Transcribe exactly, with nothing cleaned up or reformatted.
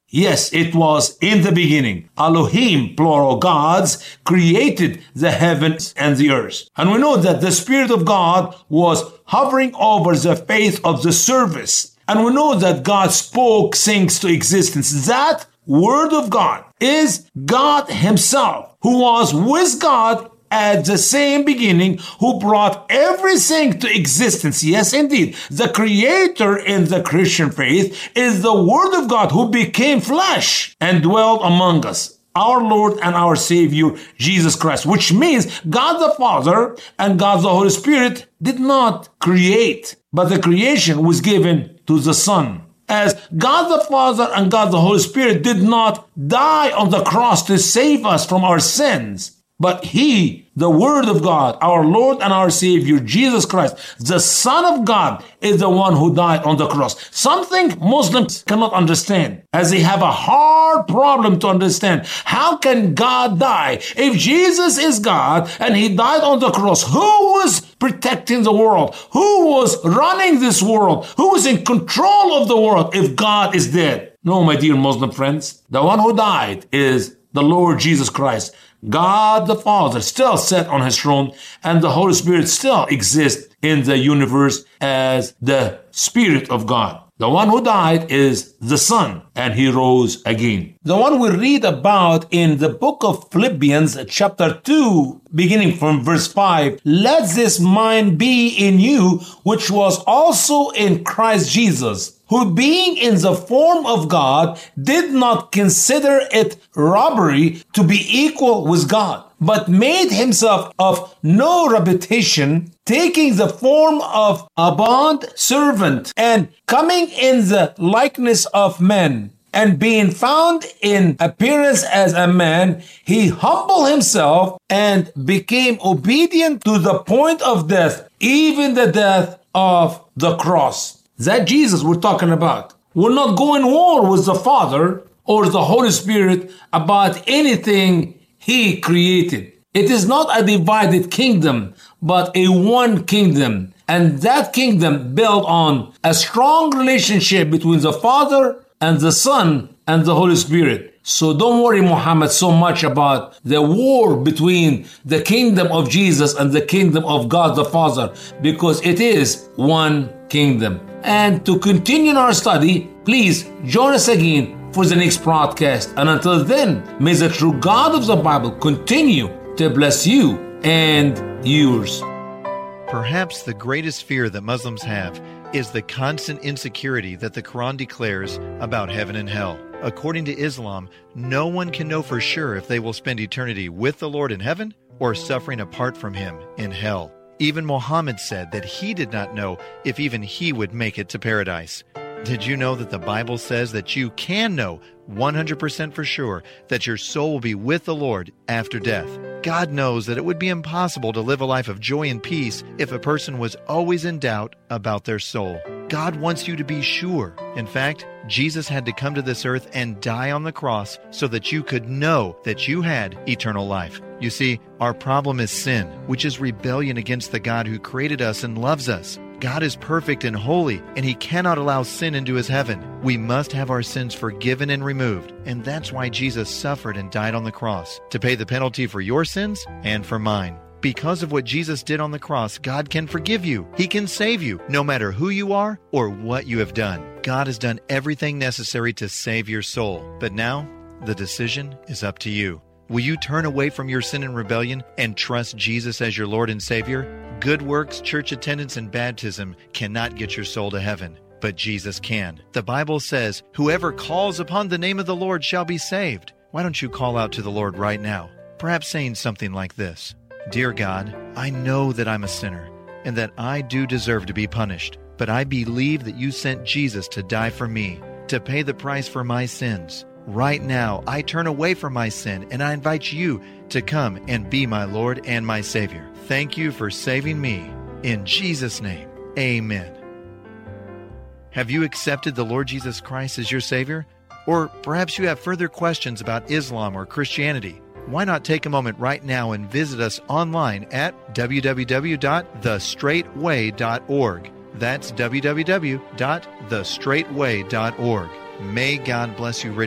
Yes, it was in the beginning. Elohim, plural gods, created the heavens and the earth. And we know that the Spirit of God was hovering over the face of the surface. And we know that God spoke things to existence. That Word of God is God Himself, who was with God at the same beginning, who brought everything to existence. Yes, indeed. The Creator in the Christian faith is the Word of God who became flesh and dwelled among us. Our Lord and our Savior, Jesus Christ, which means God the Father and God the Holy Spirit did not create, but the creation was given to the Son. As God the Father and God the Holy Spirit did not die on the cross to save us from our sins, but He, the Word of God, our Lord and our Savior, Jesus Christ, the Son of God, is the one who died on the cross. Something Muslims cannot understand, as they have a hard problem to understand. How can God die? If Jesus is God and He died on the cross, who was protecting the world? Who was running this world? Who was in control of the world if God is dead? No, my dear Muslim friends, the one who died is the Lord Jesus Christ. God the Father still sat on His throne, and the Holy Spirit still exists in the universe as the Spirit of God. The one who died is the Son, and He rose again. The one we read about in the book of Philippians, chapter two, beginning from verse five, let this mind be in you, which was also in Christ Jesus, who being in the form of God, did not consider it robbery to be equal with God, but made Himself of no reputation, taking the form of a bond servant, and coming in the likeness of men, and being found in appearance as a man, He humbled Himself and became obedient to the point of death, even the death of the cross. That Jesus we're talking about will not go in war with the Father or the Holy Spirit about anything He created. It is not a divided kingdom, but a one kingdom. And that kingdom built on a strong relationship between the Father and the Son and the Holy Spirit. So don't worry, Muhammad, so much about the war between the kingdom of Jesus and the kingdom of God the Father, because it is one kingdom. And to continue our study, please join us again for the next broadcast. And until then, may the true God of the Bible continue to bless you and yours. Perhaps the greatest fear that Muslims have is the constant insecurity that the Quran declares about heaven and hell. According to Islam, no one can know for sure if they will spend eternity with the Lord in heaven or suffering apart from Him in hell. Even Muhammad said that he did not know if even he would make it to paradise. Did you know that the Bible says that you can know one hundred percent for sure that your soul will be with the Lord after death? God knows that it would be impossible to live a life of joy and peace if a person was always in doubt about their soul. God wants you to be sure. In fact, Jesus had to come to this earth and die on the cross so that you could know that you had eternal life. You see, our problem is sin, which is rebellion against the God who created us and loves us. God is perfect and holy, and He cannot allow sin into His heaven. We must have our sins forgiven and removed, and that's why Jesus suffered and died on the cross, to pay the penalty for your sins and for mine. Because of what Jesus did on the cross, God can forgive you. He can save you, no matter who you are or what you have done. God has done everything necessary to save your soul. But now, the decision is up to you. Will you turn away from your sin and rebellion and trust Jesus as your Lord and Savior? Good works, church attendance, and baptism cannot get your soul to heaven, but Jesus can. The Bible says, whoever calls upon the name of the Lord shall be saved. Why don't you call out to the Lord right now? Perhaps saying something like this: Dear God, I know that I'm a sinner and that I do deserve to be punished, but I believe that you sent Jesus to die for me, to pay the price for my sins. Right now, I turn away from my sin and I invite you to come and be my Lord and my Savior. Thank you for saving me. In Jesus' name, amen. Have you accepted the Lord Jesus Christ as your Savior? Or perhaps you have further questions about Islam or Christianity. Why not take a moment right now and visit us online at w w w dot the straight way dot org. That's w w w dot the straight way dot org. May God bless you richly.